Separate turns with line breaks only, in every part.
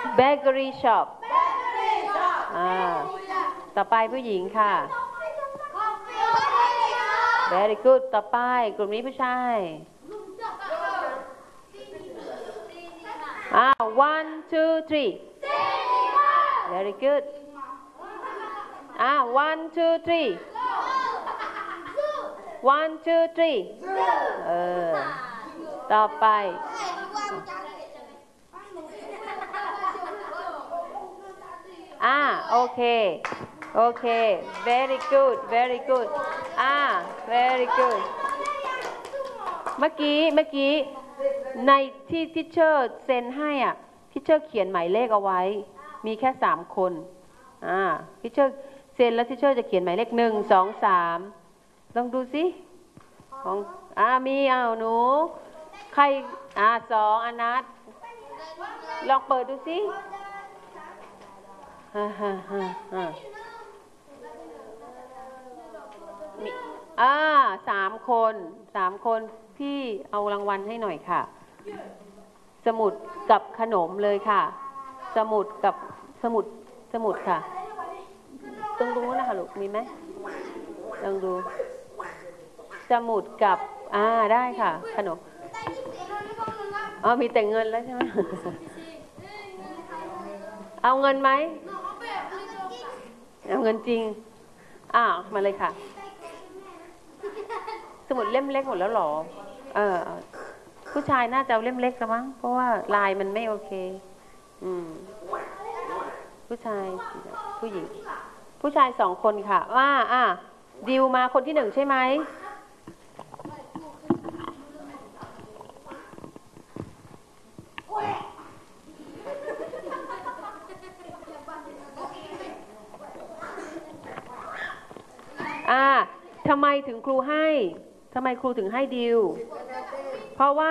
bakery shop ต่อไปผู้หญิงค่ะ very good ต่อไปกลุ่มนี้ผู้ชาย one two three very good one two three one two three ต่อไปโอเคโอเค very good very good very good เมื่อกี้ในที่ทิเชอร์เซ็นให้ทิเชอร์เขียนหมายเลขเอาไว้มีแค่3คนทิเชอร์เซ็นแล้วทิเชอร์จะเขียนหมายเลข1 2 3ลองดูสิของมีหนูใคร2อนัทลองเปิดดูสิ3 คนพี่เอารางวัลให้หน่อยค่ะสมุดกับขนมเลยค่ะสมุดกับสมุดค่ะตรงนู้นนะคะลูกมีไหมลองดูสมุดกับได้ค่ะขนมมีแต่เงินแล้วใช่ไหมเอาเงินไหมเอาเงินจริงมาเลยค่ะสมุดเล่มเล็กหมดแล้วหรอผู้ชายน่าจะเอาเล่มเล็กละมั้งเพราะว่าลายมันไม่โอเคผู้ชายผู้หญิงผู้ชาย2 คนค่ะดิวมาคนที่1ใช่ไหมทำไมถึงครูให้ทำไมครูถึงให้ดิวเพราะ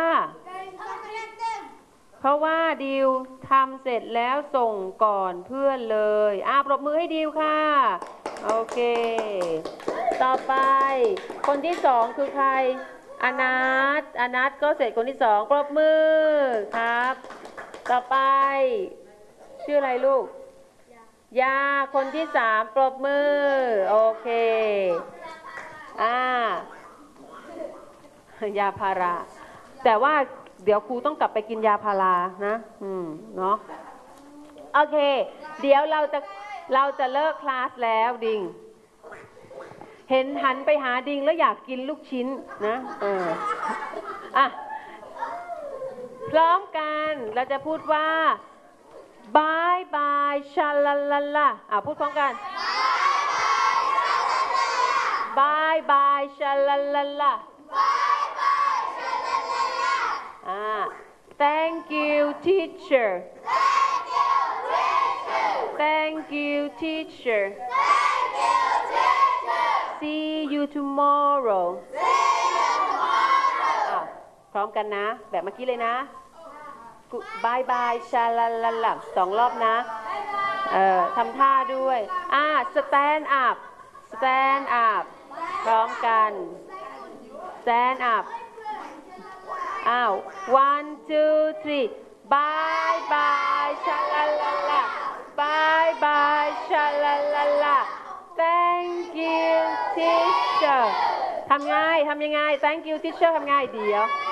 ว่าดิวทำเสร็จแล้วส่งก่อนเพื่อนเลยปรบมือให้ดิวค่ะโอเคต่อไปคนที่2คือใครอนัทก็เสร็จคนที่2ปรบมือครับต่อไปชื่ออะไรลูกยาคนที่3ปรบมือโอเคยาพาราแต่ว่าเดี๋ยวครูต้องกลับไปกินยาพารานะเนาะโอเคเดี๋ยวเราจะเลิกคลาสแล้วดิงเห็นหันไปหาดิงแล้วอยากกินลูกชิ้นนะพร้อมกันเราจะพูดว่าบายบายชาลาลาลาพูดพร้อมกันบายบายชาลาลาลาThank you teacher Thank you teacher See you tomorrow พร้อมกันนะแบบเมื่อกี้เลยนะบายบายชาลาลาลา2 รอบนะทำท่าด้วยstand up stand up พร้อมกัน stand up one two three bye bye ชาลาลาลา bye bye ชาลาลาลา thank you teacher ทำยังไง thank you teacher ทำยังไงเดี๋ยว